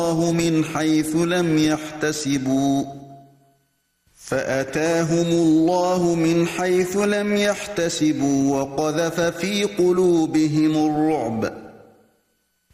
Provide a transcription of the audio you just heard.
من حيث لم يحتسبوا فأتاهم الله من حيث لم يحتسبوا وقذف في قلوبهم الرعب